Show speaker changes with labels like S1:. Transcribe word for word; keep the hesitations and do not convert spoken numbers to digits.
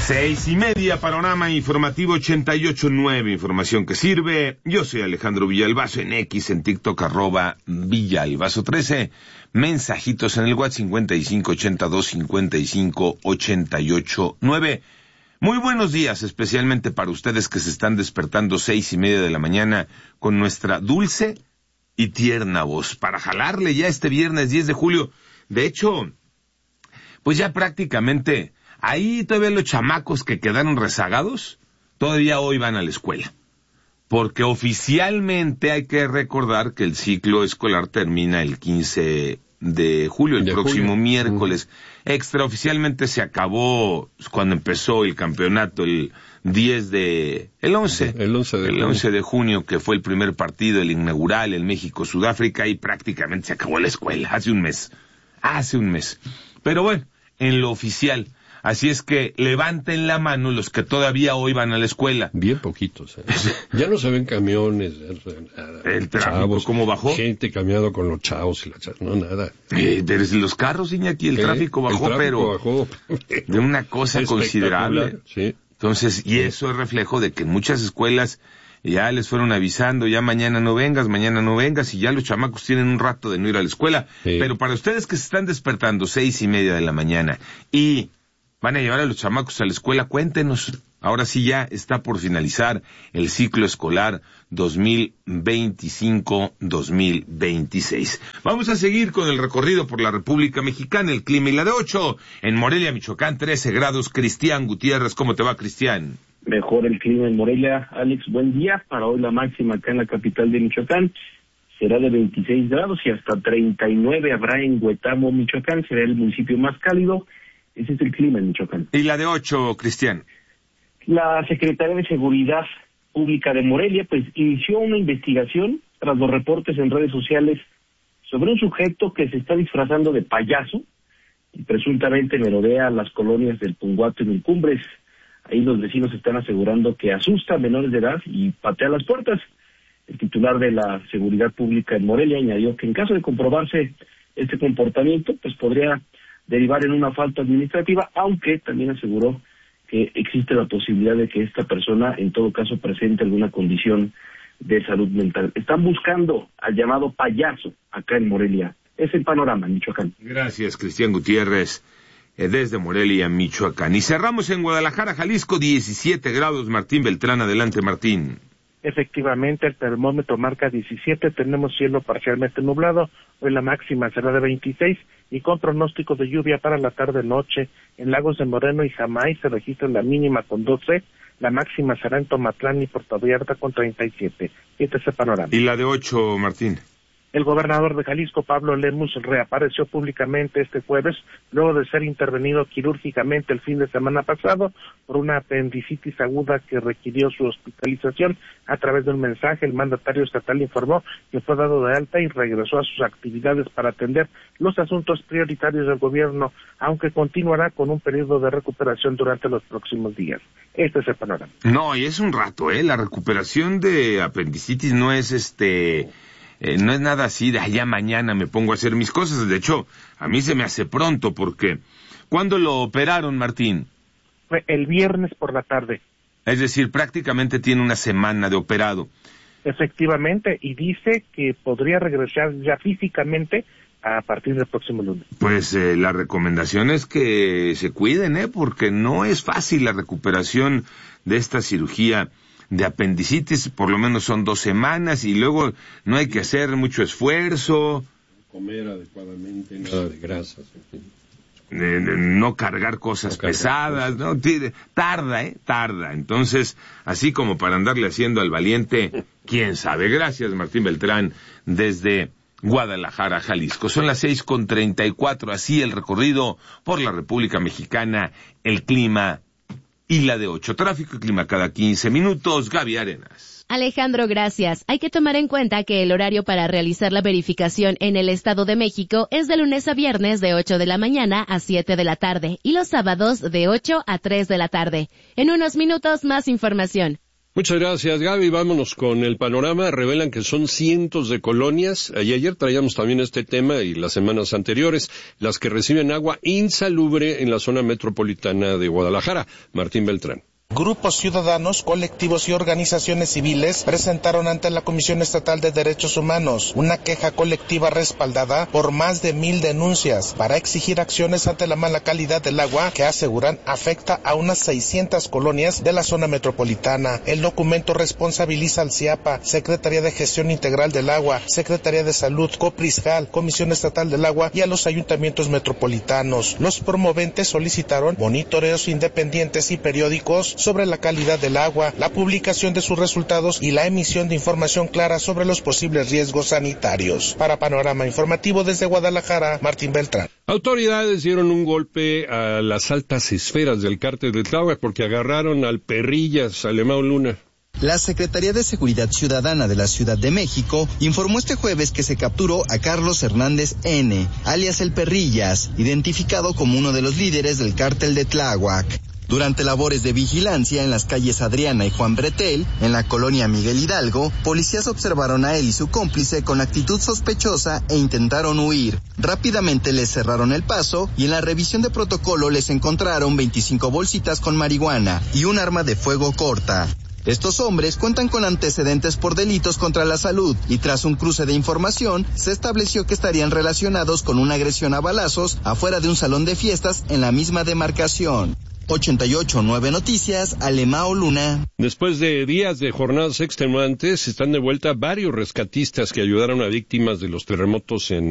S1: Seis y media, panorama informativo ochenta y ocho nueve, información que sirve. Yo soy Alejandro Villalbazo, en X, en TikTok, arroba Villalbazo trece. Mensajitos en el WhatsApp cincuenta y cinco ochenta y dos cincuenta y cinco ochenta y ocho nueve. Muy buenos días, especialmente para ustedes que se están despertando seis y media de la mañana con nuestra dulce y tierna voz, para jalarle ya este viernes diez de julio. De hecho, pues ya prácticamente... Ahí todavía los chamacos que quedaron rezagados, todavía hoy van a la escuela. Porque oficialmente hay que recordar que el ciclo escolar termina el quince de julio, el de próximo julio. miércoles. Uh-huh. Extraoficialmente se acabó cuando empezó el campeonato, el diez de... El once.
S2: El once de,
S1: el once de junio, que fue el primer partido, el inaugural, el México-Sudáfrica, y prácticamente se acabó la escuela, hace un mes. Hace un mes. Pero bueno, en lo oficial... Así es que levanten la mano los que todavía hoy van a la escuela.
S2: Bien poquitos. ¿eh? Ya no se ven camiones.
S1: El tráfico, chavos, ¿cómo bajó?
S2: Gente caminando con los chavos y la chavos. No, nada.
S1: Eh, desde los carros, Iñaki, el, ¿Eh? tráfico bajó, el tráfico pero
S2: bajó.
S1: de una cosa considerable.
S2: Sí.
S1: Entonces, y eso es reflejo de que en muchas escuelas ya les fueron avisando, ya mañana no vengas, mañana no vengas, y ya los chamacos tienen un rato de no ir a la escuela. Sí. Pero para ustedes que se están despertando seis y media de la mañana y... van a llevar a los chamacos a la escuela, cuéntenos. Ahora sí ya está por finalizar el ciclo escolar dos mil veinticinco dos mil veintiséis. Vamos a seguir con el recorrido por la República Mexicana, el clima y la de ocho. En Morelia, Michoacán, trece grados. Cristian Gutiérrez, ¿cómo te va, Cristian?
S3: Mejor el clima en Morelia, Alex. Buen día. Para hoy la máxima acá en la capital de Michoacán será de veintiséis grados y hasta treinta y nueve habrá en Huetamo, Michoacán. Será el municipio más cálido. Ese es el clima en Michoacán.
S1: ¿Y la de ocho, Cristian?
S3: La Secretaría de Seguridad Pública de Morelia, pues, inició una investigación tras los reportes en redes sociales sobre un sujeto que se está disfrazando de payaso y presuntamente merodea las colonias del Punguato y del Cumbres. Ahí los vecinos están asegurando que asusta a menores de edad y patea las puertas. El titular de la Seguridad Pública en Morelia añadió que en caso de comprobarse este comportamiento, pues podría derivar en una falta administrativa, aunque también aseguró que existe la posibilidad de que esta persona en todo caso presente alguna condición de salud mental. Están buscando al llamado payaso acá en Morelia. Es el panorama en Michoacán.
S1: Gracias, Cristian Gutiérrez, eh, desde Morelia, Michoacán. Y cerramos en Guadalajara, Jalisco, diecisiete grados. Martín Beltrán, adelante, Martín.
S4: Efectivamente, el termómetro marca diecisiete, tenemos cielo parcialmente nublado, hoy la máxima será de veintiséis y con pronóstico de lluvia para la tarde-noche. En Lagos de Moreno y Jamay se registra la mínima con doce, la máxima será en Tomatlán y Puerto Vallarta con treinta y siete. Este es el panorama.
S1: ¿Y la de ocho, Martín?
S4: El gobernador de Jalisco, Pablo Lemus, reapareció públicamente este jueves, luego de ser intervenido quirúrgicamente el fin de semana pasado por una apendicitis aguda que requirió su hospitalización. A través de un mensaje, el mandatario estatal informó que fue dado de alta y regresó a sus actividades para atender los asuntos prioritarios del gobierno, aunque continuará con un periodo de recuperación durante los próximos días. Este es el panorama.
S1: No, y es un rato, ¿eh? La recuperación de apendicitis no es este... Eh, no es nada así de allá mañana me pongo a hacer mis cosas. De hecho, a mí se me hace pronto porque... ¿Cuándo lo operaron, Martín?
S4: Fue el viernes por la tarde.
S1: Es decir, prácticamente tiene una semana de operado.
S4: Efectivamente, y dice que podría regresar ya físicamente a partir del próximo lunes.
S1: Pues eh, la recomendación es que se cuiden, ¿eh? Porque no es fácil la recuperación de esta cirugía de apendicitis, por lo menos son dos semanas y luego no hay que hacer mucho esfuerzo.
S2: Comer adecuadamente, nada de grasas. En fin.
S1: eh, no cargar cosas no pesadas, cargar cosas. ¿no? Tarda, ¿eh? Tarda. Entonces, así como para andarle haciendo al valiente, quién sabe. Gracias, Martín Beltrán, desde Guadalajara, Jalisco. Son las seis con treinta y cuatro, así el recorrido por la República Mexicana, el clima y la de ocho. Tráfico y clima cada quince minutos. Gaby Arenas.
S5: Alejandro, gracias. Hay que tomar en cuenta que el horario para realizar la verificación en el Estado de México es de lunes a viernes de ocho de la mañana a siete de la tarde y los sábados de ocho a tres de la tarde. En unos minutos más información.
S2: Muchas gracias, Gaby. Vámonos con el panorama. Revelan que son cientos de colonias. Y ayer traíamos también este tema y las semanas anteriores, las que reciben agua insalubre en la zona metropolitana de Guadalajara. Martín Beltrán.
S6: Grupos ciudadanos, colectivos y organizaciones civiles presentaron ante la Comisión Estatal de Derechos Humanos una queja colectiva respaldada por más de mil denuncias para exigir acciones ante la mala calidad del agua que aseguran afecta a unas seiscientas colonias de la zona metropolitana. El documento responsabiliza al CIAPA, Secretaría de Gestión Integral del Agua, Secretaría de Salud, Coprisgal, Comisión Estatal del Agua y a los ayuntamientos metropolitanos. Los promoventes solicitaron monitoreos independientes y periódicos sobre la calidad del agua, la publicación de sus resultados y la emisión de información clara sobre los posibles riesgos sanitarios. Para Panorama Informativo desde Guadalajara, Martín Beltrán.
S2: Autoridades dieron un golpe a las altas esferas del cártel de Tláhuac porque agarraron al Perrillas, Alemão Luna.
S7: La Secretaría de Seguridad Ciudadana de la Ciudad de México informó este jueves que se capturó a Carlos Hernández N., alias El Perrillas, identificado como uno de los líderes del cártel de Tláhuac. Durante labores de vigilancia en las calles Adriana y Juan Bretel, en la colonia Miguel Hidalgo, policías observaron a él y su cómplice con actitud sospechosa e intentaron huir. Rápidamente les cerraron el paso y en la revisión de protocolo les encontraron veinticinco bolsitas con marihuana y un arma de fuego corta. Estos hombres cuentan con antecedentes por delitos contra la salud y tras un cruce de información se estableció que estarían relacionados con una agresión a balazos afuera de un salón de fiestas en la misma demarcación. ochenta y ocho punto nueve Noticias, Alemão Luna.
S2: Después de días de jornadas extenuantes, están de vuelta varios rescatistas que ayudaron a víctimas de los terremotos en